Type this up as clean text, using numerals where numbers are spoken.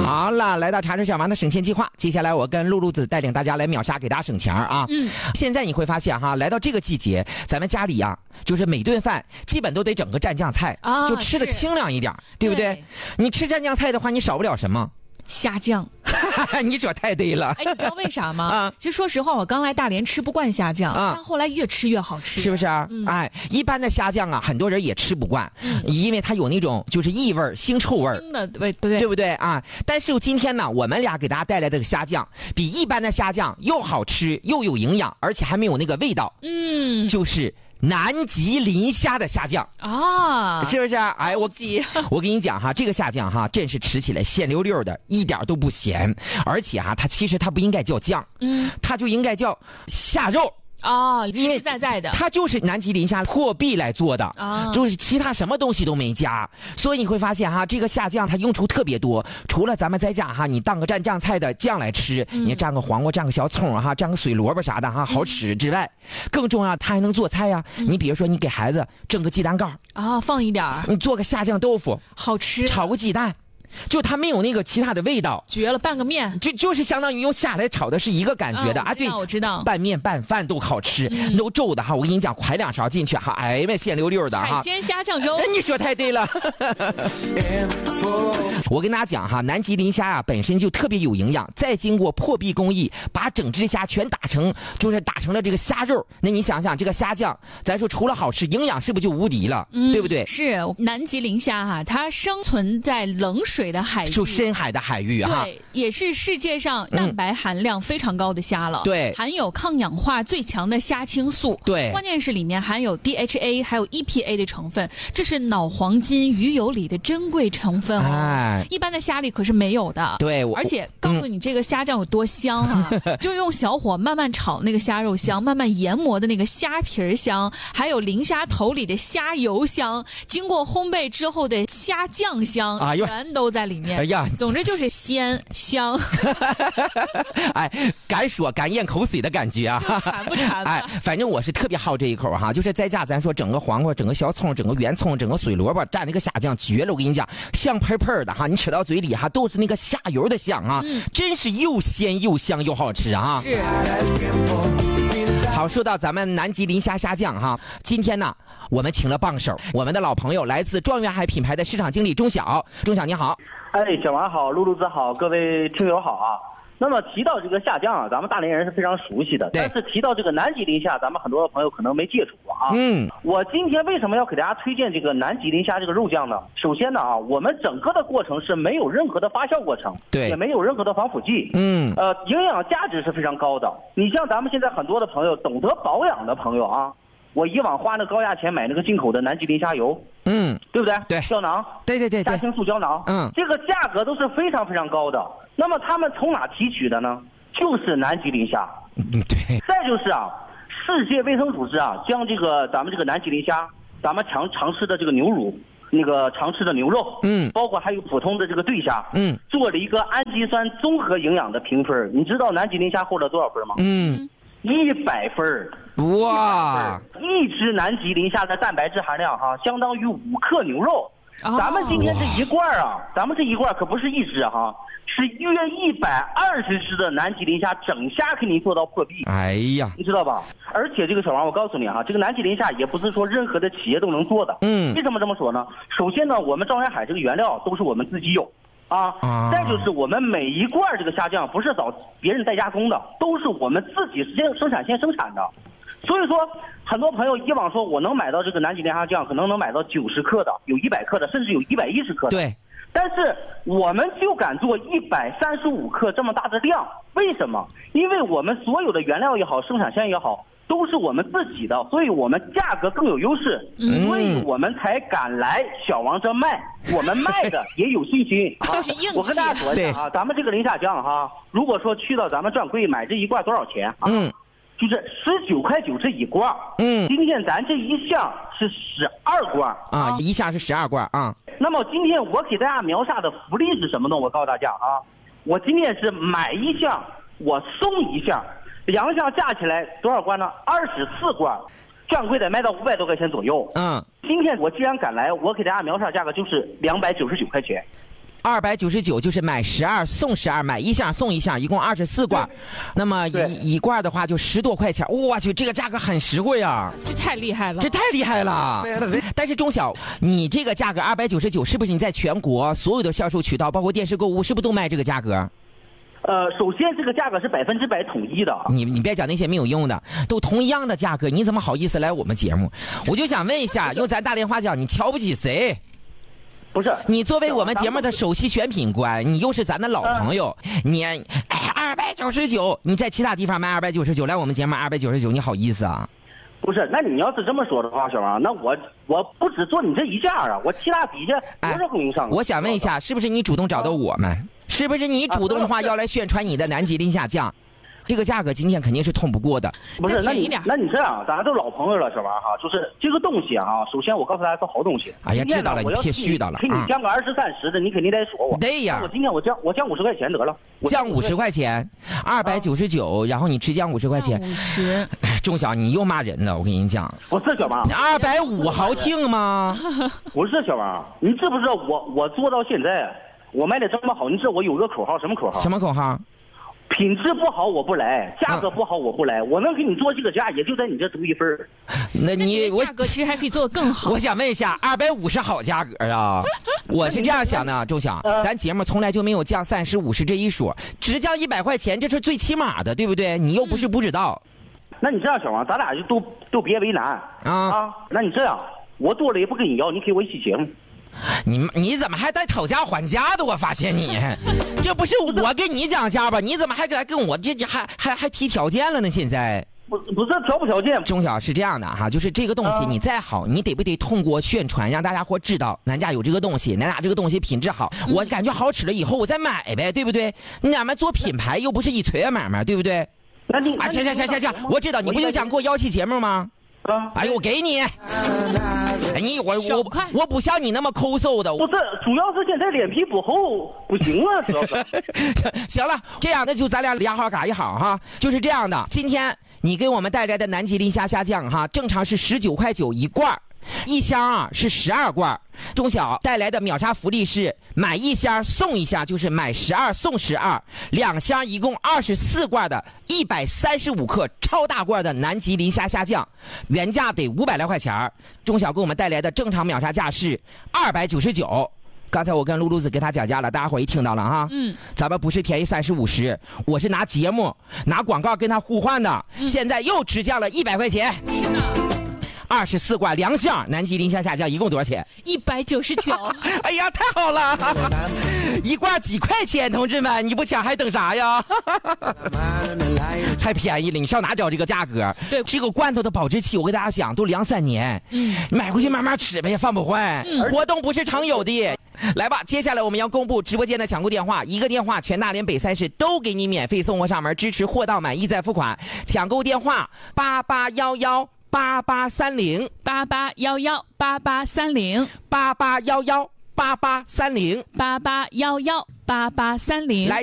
好了，来到茶水小王的省钱计划，接下来我跟露露子带领大家来秒杀，给大家省钱啊。现在你会发现哈，来到这个季节，咱们家里呀，就是每顿饭基本都得整个蘸酱菜，就吃的清凉一点，对不对？你吃蘸酱菜的话，你少不了什么？ 虾酱。 你说太对了。 哎，你知道为啥吗？其实说实话，我刚来大连吃不惯虾酱，但后来越吃越好吃， 是不是？哎，一般的虾酱啊，很多人也吃不惯，因为它有那种就是异味、腥臭味， 腥的，对不对啊？但是今天呢，我们俩给大家带来这个虾酱，比一般的虾酱又好吃又有营养，而且还没有那个味道。就是南极磷虾的虾酱啊，是不是？哎，我跟你讲哈，这个虾酱哈，真是吃起来鲜溜溜的，一点都不咸，而且哈，它其实它不应该叫酱，它就应该叫虾肉。 实实在在的， 它就是南极磷虾破壁来做的就是其他什么东西都没加，所以你会发现哈，这个虾酱它用处特别多。除了咱们在家哈，你当个蘸酱菜的酱来吃，你蘸个黄瓜、蘸个小葱哈，蘸个水萝卜啥的哈，好吃之外，更重要它还能做菜呀。你比如说，你给孩子蒸个鸡蛋糕放一点， 你做个虾酱豆腐， 好吃， 炒个鸡蛋。就它没有那个其他的味道， 绝了，拌个面， 就是相当于用虾来炒的是一个感觉的对，我知道， 拌面拌饭都好吃，都粥的哈，我跟你讲，㧟2勺进去哈，哎呀，鲜溜溜的哈， 海鲜虾酱粥， 你说太对了。我跟大家讲哈，南极磷虾本身就特别有营养，再经过破壁工艺，把整只虾全打成了这个虾肉。那你想想，这个虾酱，咱说除了好吃，营养是不是就无敌了？对不对？ 是南极磷虾哈，它生存在冷水的海域， 就深海的海域哈， 对，也是世界上蛋白含量非常高的虾了， 对， 含有抗氧化最强的虾青素， 对， 关键是里面含有 DHA 还有 EPA 的成分，这是脑黄金鱼油里的珍贵成分一般的虾里可是没有的， 对， 而且告诉你这个虾酱有多香就用小火慢慢炒那个虾肉香，慢慢研磨的那个虾皮香，还有磷虾头里的虾油香，经过烘焙之后的虾酱香，全都在里面。哎呀，总之就是鲜香。 哎，敢说敢咽口水的感觉啊！ 馋不馋？ 哎，反正我是特别好这一口哈，就是在家咱说整个黄瓜、整个小葱、整个圆葱、整个水萝卜蘸那个虾酱绝了！我跟你讲，香喷喷的哈，你吃到嘴里哈都是那个虾油的香啊，真是又鲜又香又好吃啊！ 是。 好，说到咱们南极磷虾虾酱哈，今天呢，我们请了帮手，我们的老朋友来自状元海品牌的市场经理钟晓。钟晓你好。 哎，小王好，露露子好，各位听友好啊。那么提到这个虾酱咱们大连人是非常熟悉的，但是提到这个南极磷虾，咱们很多朋友可能没接触过啊。我今天为什么要给大家推荐这个南极磷虾这个肉酱呢？首先呢我们整个的过程是没有任何的发酵过程，对，也没有任何的防腐剂，营养价值是非常高的。你像咱们现在很多的朋友，懂得保养的朋友啊，我以往花那高价钱买那个进口的南极磷虾油，对不对？ 对， 胶囊， 对， 虾青素胶囊，这个价格都是非常非常高的。那么他们从哪提取的呢？就是南极磷虾。 对。 再就是世界卫生组织将咱们这个南极磷虾，咱们常吃的这个牛乳，那个常吃的牛肉，包括还有普通的这个对虾，做了一个氨基酸综合营养的评分。你知道南极磷虾获了多少分吗？100分。哇！一只南极磷虾的蛋白质含量相当于5克牛肉。咱们今天这一罐咱们这一罐可不是一只是约120只的南极磷虾整虾给你做到破壁。哎呀，你知道吧？而且这个小王，我告诉你这个南极磷虾也不是说任何的企业都能做的。为什么这么说呢？首先呢，我们状元海这个原料都是我们自己有再就是我们每一罐这个虾酱不是找别人代加工的，都是我们自己生产线生产的。所以说，很多朋友以往说我能买到这个南极磷虾酱，可能能买到90克的，有100克的，甚至有110克的。对。但是我们就敢做135克这么大的量，为什么？因为我们所有的原料也好，生产线也好，都是我们自己的，所以我们价格更有优势，所以我们才敢来小王这卖。我们卖的也有信心。 就是硬气。 我跟大家说一下咱们这个磷虾酱如果说去到咱们专柜买这一罐多少钱就是19.9块这一罐。今天咱这一箱是12罐一箱是12罐那么今天我给大家描述的福利是什么呢？我告诉大家我今天是买一箱我送一箱，2箱加起来多少罐呢？24罐，专柜得卖到500多块钱左右。今天我既然敢来，我给大家描述价格就是299块钱。 299就是买12送12，买一箱送一箱，一共24罐。那么一罐的话就10多块钱，我去，这个价格很实惠啊！ 这太厉害了， 这太厉害了。但是钟晓，你这个价格299，是不是你在全国所有的销售渠道，包括电视购物，是不是都卖这个价格？ 首先这个价格是100%统一的。 你别讲那些没有用的，都同样的价格，你怎么好意思来我们节目？我就想问一下，用咱大连话讲，你瞧不起谁？ 不是， 你作为我们节目的首席选品官，你又是咱的老朋友，你299，你在其他地方卖299，来我们节目299，你好意思啊？ 不是，那你要是这么说的话，小王，那我不只做你这一家啊，我其他底下多少供应商。 我想问一下，是不是你主动找到我们？是不是你主动的话要来宣传你的南极林下酱？这个价格今天肯定是通不过的。 不是，那你这样，咱都老朋友了，小王哈，就是这个东西啊，首先我告诉大家是好东西。 哎呀，知道了，你别絮叨了。 给你降个20、30的，你肯定得说我。 对呀。 我今天我降50块钱得了。 降50块钱，299，然后你只降50块钱。 50。 钟晓，你又骂人了，我跟你讲。 不是小王。 250好听吗？ 不是小王，你知不知道我做到现在，我卖的这么好，你知道我有个口号，什么口号？ 什么口号？ 品质不好我不来，价格不好我不来，我能给你做这个价，也就在你这独一份儿。 那你价格其实还可以做得更好。 我想问一下，250好价格啊？我是这样想的，钟晓，咱节目从来就没有降30、50这一说，只降100块钱，这是最起码的，对不对？你又不是不知道。 那你这样，小王，咱俩就都别为难啊。那你这样，我多了也不跟你要，你给我一起行。 你怎么还带讨价还价的？我发现你，这不是我跟你讲价吧？你怎么还来跟我这还提条件了呢？现在不是条不条件。 钟晓是这样的哈，就是这个东西你再好，你得不得通过宣传让大家伙知道咱家有这个东西，咱家这个东西品质好，我感觉好吃了以后我再买呗，对不对？俺们做品牌又不是一锤子买卖，对不对？ 那你行，我知道你不就想给我邀期节目吗？哎呦，我给你，我不像你那么抠搜的。 不是，主要是现在脸皮不厚，不行了，主要是。 行了，这样那就咱俩俩好嘎一好哈，就是这样的。今天你给我们带来的南极林虾酱哈，正常是19.9块一罐，一箱啊是12罐。钟晓带来的秒杀福利是买一箱送一箱，就是买12送12，2箱一共24罐的135克超大罐的南极林虾酱，原价得500来块钱。钟晓给我们带来的正常秒杀价是299。刚才我跟露露子给他讲价了，大家伙一听到了哈。咱们不是便宜30、50，我是拿节目拿广告跟他互换的，现在又只降了100块钱。24罐2箱南极林虾酱一共多少钱 ？199。 哎呀，太好了！一罐几块钱，同志们，你不抢还等啥呀？太便宜了，你上哪找这个价格？ 对， 这个罐头的保质期，我跟大家讲，都2、3年。买回去慢慢吃呗，放不坏。活动不是常有的。来吧，接下来我们要公布直播间的抢购电话，一个电话全大连北3市都给你免费送货上门，支持货到满意再付款。抢购电话88118830 88118830 88118830 88118830。 来。